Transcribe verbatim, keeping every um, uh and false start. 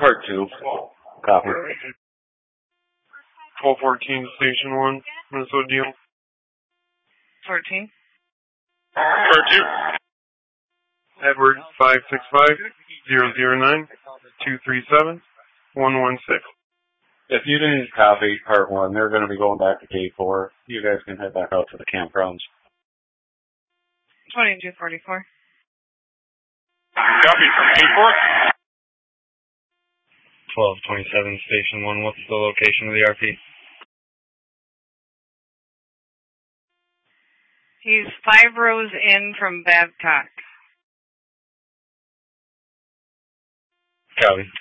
Part two. Copy. twelve fourteen, Station one, Minnesota Deal. fourteen. Part two. Edward, five six five, zero zero nine, two three seven, one one six. If you didn't copy part one, they're going to be going back to K four. You guys can head back out to the campgrounds. twenty-two forty-four. Copy from K four. twelve twenty-seven, Station one. What's the location of the R P? He's five rows in from Babcock. Copy.